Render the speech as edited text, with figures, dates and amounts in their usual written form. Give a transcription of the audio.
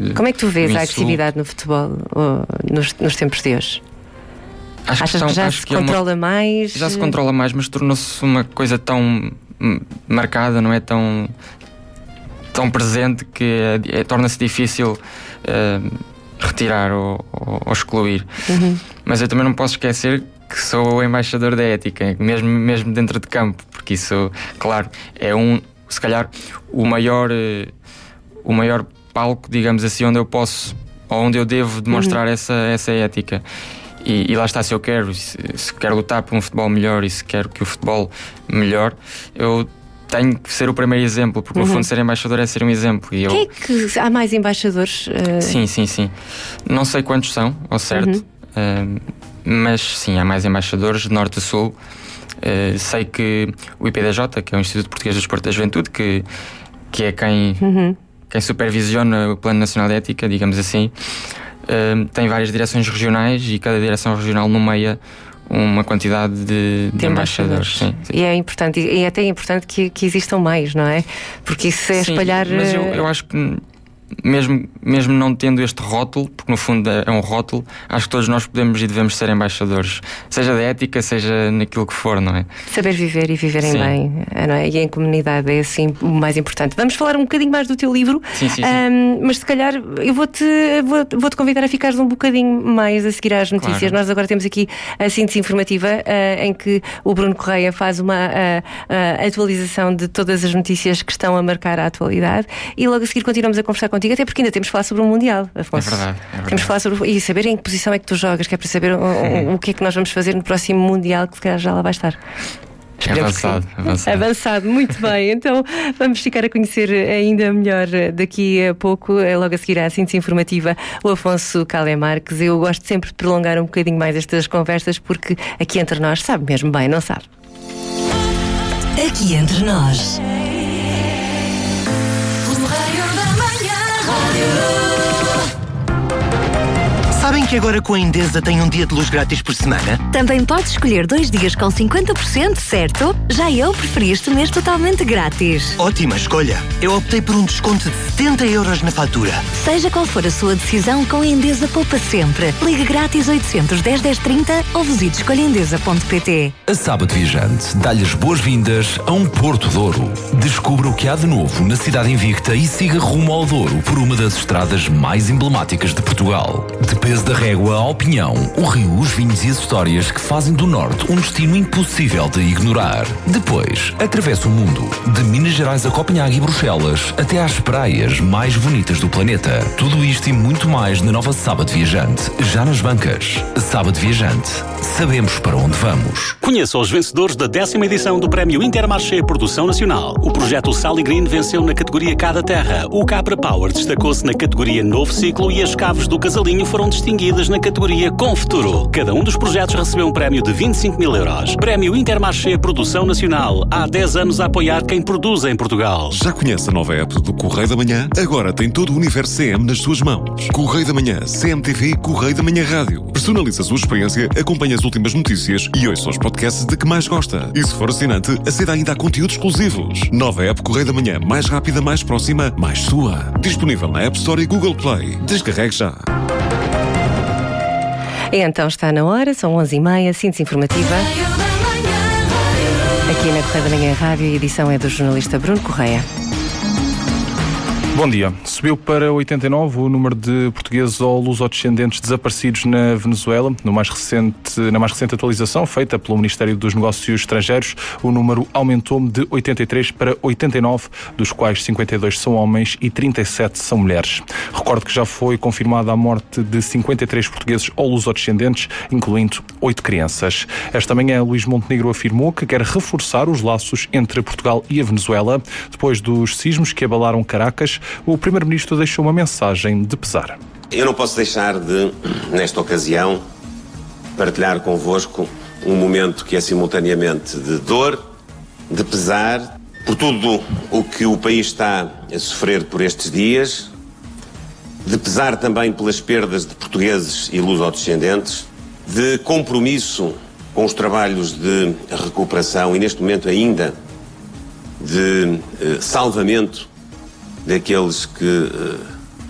Como é que tu vês a agressividade no futebol nos tempos de hoje? Achas que já se controla mais? Já se controla mais, mas tornou-se uma coisa tão marcada, não é? Tão presente que torna-se difícil retirar ou excluir. Mas eu também não posso esquecer que sou o embaixador da ética, mesmo dentro de campo, porque isso, claro, é se calhar o maior palco, digamos assim, onde eu posso ou onde eu devo demonstrar essa ética. E lá está, se eu quero lutar por um futebol melhor e se quero que o futebol melhore, eu tenho que ser o primeiro exemplo, porque no fundo ser embaixador é ser um exemplo. E é que há mais embaixadores? Sim. Não sei quantos são, ao certo, mas sim, há mais embaixadores de norte a sul. Sei que o IPDJ, que é o Instituto Português do Desporto da Juventude, que é quem supervisiona o Plano Nacional de Ética, digamos assim, tem várias direções regionais e cada direção regional nomeia uma quantidade de embaixadores. Sim. E é importante, e é até importante que existam mais, não é? Porque isso é espalhar. Mas eu acho que mesmo não tendo este rótulo, porque no fundo é um rótulo, acho que todos nós podemos e devemos ser embaixadores, seja da ética, seja naquilo que for, não é? Saber viver e viverem bem, não é? E em comunidade é assim o mais importante. Vamos falar um bocadinho mais do teu livro, sim. Mas se calhar eu vou-te convidar a ficares um bocadinho mais a seguir às notícias. Claro. Nós agora temos aqui a síntese informativa em que o Bruno Correia faz uma atualização de todas as notícias que estão a marcar a atualidade e logo a seguir continuamos a conversar contigo, até porque ainda temos de falar sobre o Mundial, Afonso. É verdade. Temos de falar sobre e saber em que posição é que tu jogas, que é para saber o que é que nós vamos fazer no próximo Mundial, que se calhar já lá vai estar. Avançado, muito bem. Então vamos ficar a conhecer ainda melhor daqui a pouco, logo a seguir à síntese informativa, o Afonso Calé Marques. Eu gosto sempre de prolongar um bocadinho mais estas conversas, porque aqui entre nós sabe mesmo bem, não sabe? Aqui entre nós. Sabem que agora com a Endesa tem um dia de luz grátis por semana? Também podes escolher 2 dias com 50%, certo? Já eu preferi este mês totalmente grátis. Ótima escolha! Eu optei por um desconto de 70 € na fatura. Seja qual for a sua decisão, com a Endesa poupa sempre. Ligue grátis 810 1030 ou visite escolhaendesa.pt. A Sábado Viajante dá-lhe as boas-vindas a um Porto Douro. Descubra o que há de novo na cidade invicta e siga rumo ao Douro por uma das estradas mais emblemáticas de Portugal. De peso da régua ao Pinhão, o rio, os vinhos e as histórias que fazem do Norte um destino impossível de ignorar. Depois, atravesse o mundo, de Minas Gerais a Copenhague e Bruxelas, até às praias mais bonitas do planeta. Tudo isto e muito mais na nova Sábado Viajante, já nas bancas. Sábado Viajante. Sabemos para onde vamos. Conheça os vencedores da 10ª edição do Prémio Intermarché Produção Nacional. O projeto Sally Green venceu na categoria Cada Terra. O Capra Power destacou-se na categoria Novo Ciclo e as Caves do Casalinho foram distinguidas na categoria Com Futuro. Cada um dos projetos recebeu um prémio de 25 mil euros. Prémio Intermarché Produção Nacional. Há 10 anos a apoiar quem produz em Portugal. Já conhece a nova app do Correio da Manhã? Agora tem todo o universo CM nas suas mãos. Correio da Manhã, CMTV, Correio da Manhã Rádio. Personaliza a sua experiência, acompanha as últimas notícias e ouça os podcasts de que mais gosta. E se for assinante, aceda ainda a conteúdos exclusivos. Nova app Correio da Manhã, mais rápida, mais próxima, mais sua. Disponível na App Store e Google Play. Descarregue já. Então está na hora, são 11h30, síntese informativa. Aqui na Correio da Manhã Rádio, a edição é do jornalista Bruno Correia. Bom dia. Subiu para 89 o número de portugueses ou lusodescendentes desaparecidos na Venezuela. Na mais recente atualização feita pelo Ministério dos Negócios Estrangeiros, o número aumentou de 83 para 89, dos quais 52 são homens e 37 são mulheres. Recordo que já foi confirmada a morte de 53 portugueses ou lusodescendentes, incluindo 8 crianças. Esta manhã, Luís Montenegro afirmou que quer reforçar os laços entre Portugal e a Venezuela. Depois dos sismos que abalaram Caracas, o Primeiro-Ministro deixou uma mensagem de pesar. Eu não posso deixar de, nesta ocasião, partilhar convosco um momento que é simultaneamente de dor, de pesar, por tudo o que o país está a sofrer por estes dias, de pesar também pelas perdas de portugueses e lusodescendentes, de compromisso com os trabalhos de recuperação e, neste momento ainda, de salvamento daqueles que